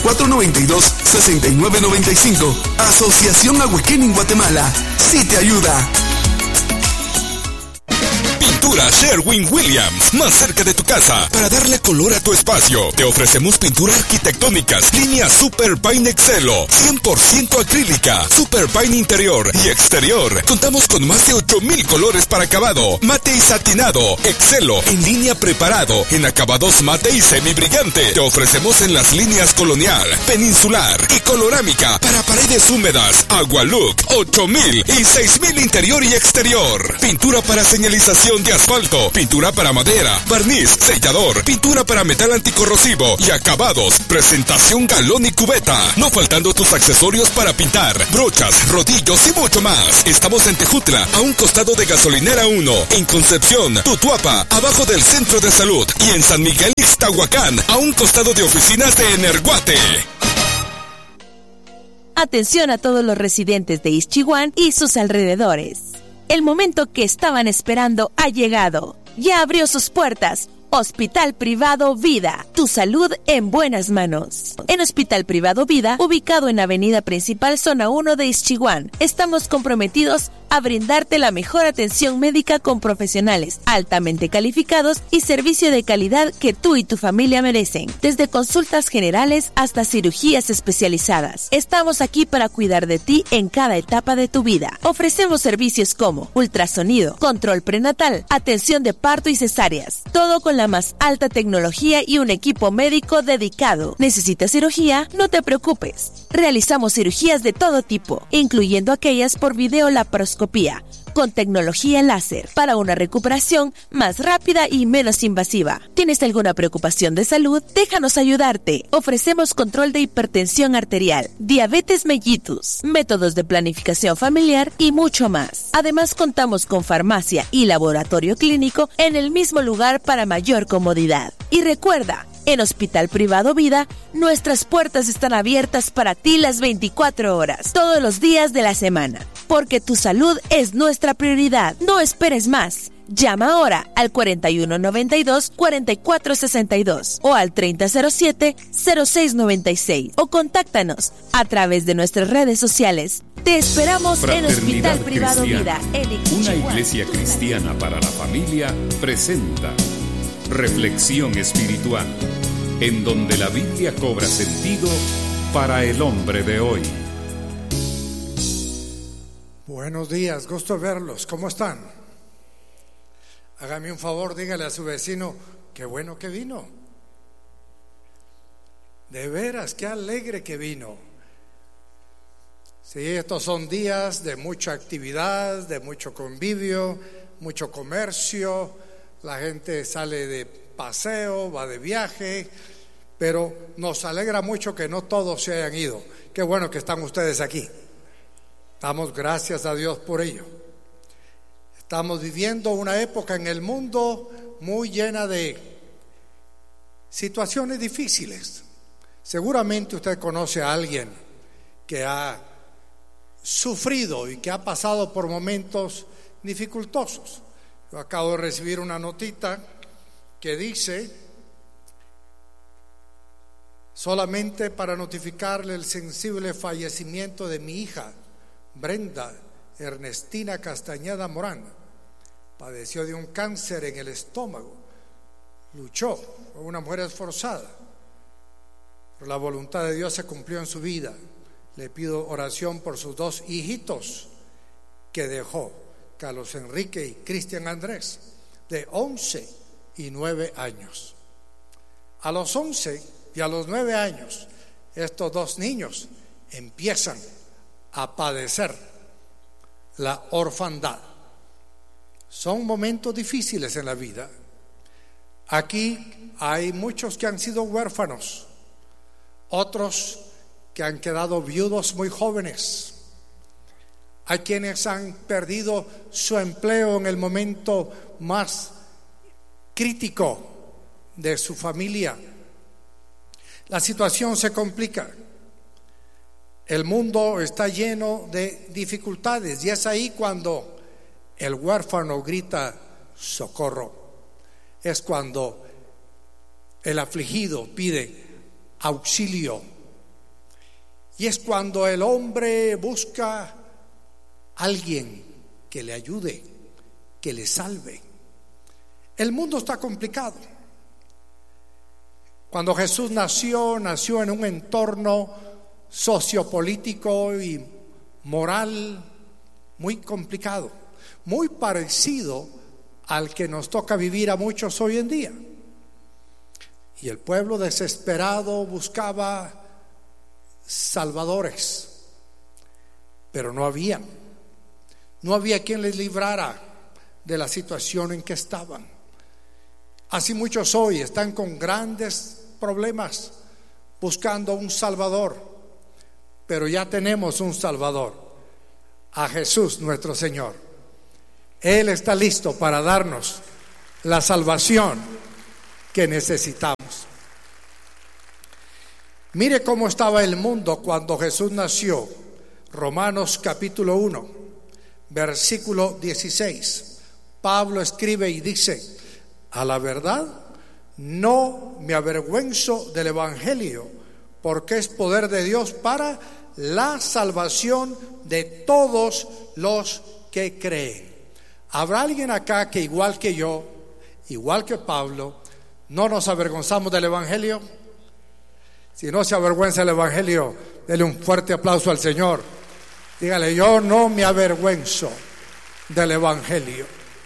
0492-6995. Asociación Ahuequén Guatemala. Sí te ayuda. Pintura Sherwin-Williams, más cerca de tu casa, para darle color a tu espacio. Te ofrecemos pintura arquitectónicas, línea Super Paint Excelo, 100% acrílica, Super Paint interior y exterior. Contamos con más de 8,000 colores para acabado, mate y satinado, Excelo, en línea preparado, en acabados mate y semibrillante. Te ofrecemos en las líneas colonial, peninsular y colorámica, para paredes húmedas, Agualook, 8,000 y 6,000 interior y exterior. Pintura para señalización de asfalto, pintura para madera, barniz, sellador, pintura para metal anticorrosivo y acabados, presentación galón y cubeta. No faltando tus accesorios para pintar, brochas, rodillos y mucho más. Estamos en Tejutla, a un costado de Gasolinera 1, en Concepción, Tutuapa, abajo del Centro de Salud, y en San Miguel Ixtahuacán, a un costado de oficinas de Energuate. Atención a todos los residentes de Ixchihuán y sus alrededores. El momento que estaban esperando ha llegado. Ya abrió sus puertas. Hospital Privado Vida, tu salud en buenas manos. En Hospital Privado Vida, ubicado en Avenida Principal, Zona 1 de Ixchihuán, estamos comprometidos a brindarte la mejor atención médica con profesionales altamente calificados y servicio de calidad que tú y tu familia merecen. Desde consultas generales hasta cirugías especializadas. Estamos aquí para cuidar de ti en cada etapa de tu vida. Ofrecemos servicios como ultrasonido, control prenatal, atención de parto y cesáreas. Todo con la más alta tecnología y un equipo médico dedicado. ¿Necesitas cirugía? No te preocupes. Realizamos cirugías de todo tipo, incluyendo aquellas por videolaparoscopía, con tecnología láser, para una recuperación más rápida y menos invasiva. ¿Tienes alguna preocupación de salud? Déjanos ayudarte. Ofrecemos control de hipertensión arterial, diabetes mellitus, métodos de planificación familiar y mucho más. Además, contamos con farmacia y laboratorio clínico en el mismo lugar para mayor comodidad. Y recuerda, en Hospital Privado Vida, nuestras puertas están abiertas para ti las 24 horas, todos los días de la semana, porque tu salud es nuestra prioridad. No esperes más. Llama ahora al 4192-4462 o al 3007-0696 o contáctanos a través de nuestras redes sociales. Te esperamos en Hospital Privado Vida. Una iglesia cristiana para la familia presenta Reflexión Espiritual, en donde la Biblia cobra sentido para el hombre de hoy. Buenos días, gusto verlos. ¿Cómo están? Hágame un favor, dígale a su vecino, qué bueno que vino. De veras, qué alegre que vino. Sí, estos son días de mucha actividad, de mucho convivio, mucho comercio. La gente sale de paseo, va de viaje, pero nos alegra mucho que no todos se hayan ido. Qué bueno que están ustedes aquí. Damos gracias a Dios por ello. Estamos viviendo una época en el mundo muy llena de situaciones difíciles. Seguramente usted conoce a alguien que ha sufrido y que ha pasado por momentos dificultosos. Yo acabo de recibir una notita que dice, solamente para notificarle el sensible fallecimiento de mi hija, Brenda Ernestina Castañeda Morán. Padeció de un cáncer en el estómago. Luchó, fue una mujer esforzada, pero la voluntad de Dios se cumplió en su vida. Le pido oración por sus dos hijitos que dejó, Carlos Enrique y Cristian Andrés, de 11 y 9 años. A los 11 y a los 9 años, estos dos niños empiezan a padecer la orfandad. Son momentos difíciles en la vida. Aquí hay muchos que han sido huérfanos, otros que han quedado viudos muy jóvenes. Hay quienes han perdido su empleo en el momento más crítico de su familia. La situación se complica. El mundo está lleno de dificultades y es ahí cuando el huérfano grita socorro. Es cuando el afligido pide auxilio Y es cuando el hombre busca a alguien que le ayude, que le salve. El mundo está complicado. Cuando Jesús nació en un entorno sociopolítico y moral muy complicado, muy parecido al que nos toca vivir a muchos hoy en día. Y el pueblo desesperado buscaba salvadores, pero no había quien les librara de la situación en que estaban. Así muchos hoy están con grandes problemas buscando un salvador, pero ya tenemos un salvador, a Jesús nuestro Señor. Él está listo para darnos la salvación que necesitamos. Mire cómo estaba el mundo cuando Jesús nació. Romanos capítulo 1, versículo 16. Pablo escribe y dice: a la verdad, no me avergüenzo del evangelio, porque es poder de Dios para la salvación de todos los que creen. ¿Habrá alguien acá que igual que yo, igual que Pablo, no nos avergonzamos del evangelio? Si no se avergüenza del evangelio, dele un fuerte aplauso al Señor. Dígale: yo no me avergüenzo del evangelio.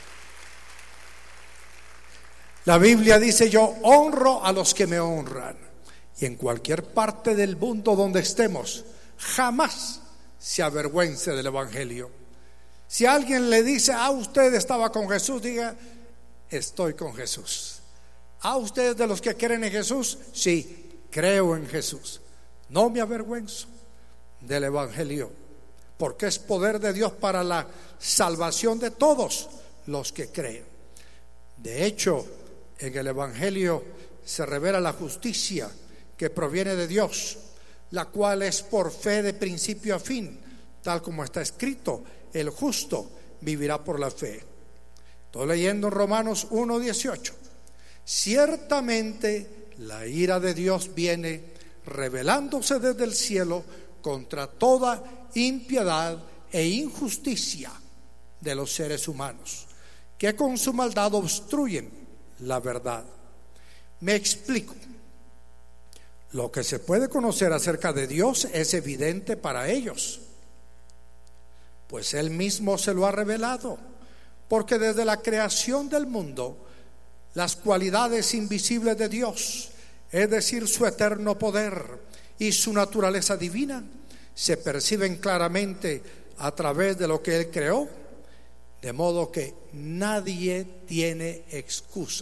La Biblia dice: yo honro a los que me honran. Y en cualquier parte del mundo donde estemos, jamás se avergüence del evangelio. Si alguien le dice: usted estaba con Jesús, diga: estoy con Jesús. ¿Ustedes de los que creen en Jesús? Sí, creo en Jesús. No me avergüenzo del evangelio, porque es poder de Dios para la salvación de todos los que creen. De hecho, en el evangelio se revela la justicia que proviene de Dios, la cual es por fe de principio a fin, tal como está escrito: el justo vivirá por la fe. Estoy leyendo en Romanos 1:18. Ciertamente la ira de Dios viene revelándose desde el cielo contra toda impiedad e injusticia de los seres humanos, que con su maldad obstruyen la verdad. Me explico. Lo que se puede conocer acerca de Dios es evidente para ellos, pues Él mismo se lo ha revelado, porque desde la creación del mundo, las cualidades invisibles de Dios, es decir, su eterno poder y su naturaleza divina, se perciben claramente a través de lo que Él creó, de modo que nadie tiene excusa.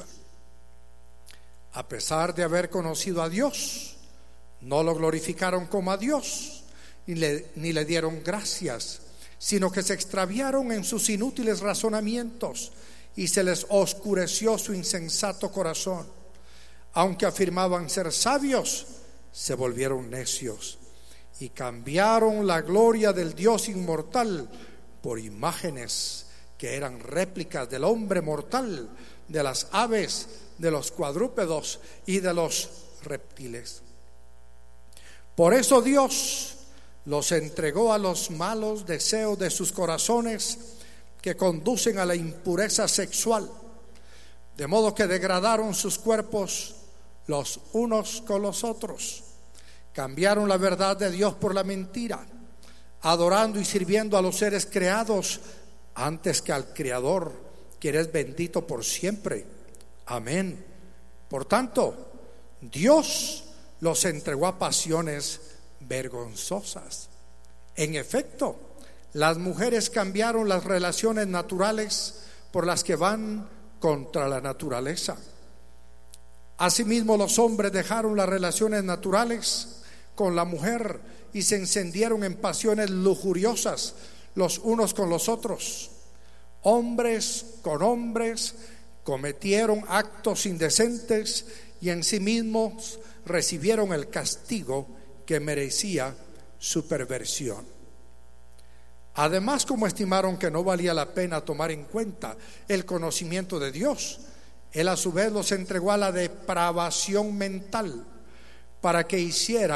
A pesar de haber conocido a Dios, no lo glorificaron como a Dios, ni le dieron gracias, sino que se extraviaron en sus inútiles razonamientos y se les oscureció su insensato corazón. Aunque afirmaban ser sabios, se volvieron necios y cambiaron la gloria del Dios inmortal por imágenes que eran réplicas del hombre mortal, de las aves, de los cuadrúpedos y de los reptiles. Por eso Dios los entregó a los malos deseos de sus corazones, que conducen a la impureza sexual, de modo que degradaron sus cuerpos los unos con los otros. Cambiaron la verdad de Dios por la mentira, adorando y sirviendo a los seres creados antes que al Creador, quien es bendito por siempre. Amén. Por tanto, Dios los entregó a pasiones vergonzosas. En efecto, las mujeres cambiaron las relaciones naturales por las que van contra la naturaleza. Asimismo, los hombres dejaron las relaciones naturales con la mujer y se encendieron en pasiones lujuriosas los unos con los otros. Hombres con hombres cometieron actos indecentes y en sí mismos recibieron el castigo que merecía su perversión. Además, como estimaron que no valía la pena tomar en cuenta el conocimiento de Dios, Él a su vez los entregó a la depravación mental para que hicieran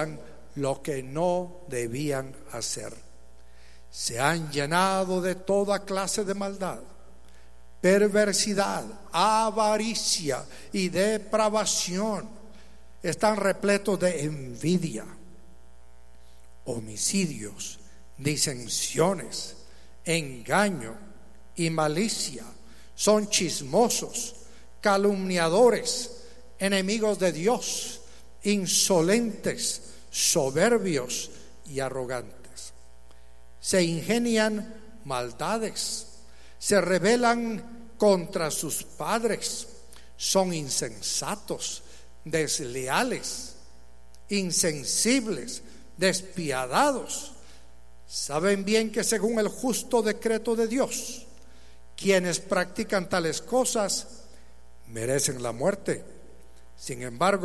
lo que no debían hacer. Se han llenado de toda clase de maldad, perversidad, avaricia y depravación. Están repletos de envidia, homicidios, disensiones, engaño y malicia. Son chismosos, calumniadores, enemigos de Dios, insolentes, soberbios y arrogantes. Se ingenian maldades, se rebelan contra sus padres, son insensatos, desleales, insensibles, despiadados. Saben bien que según el justo decreto de Dios, quienes practican tales cosas merecen la muerte. Sin embargo,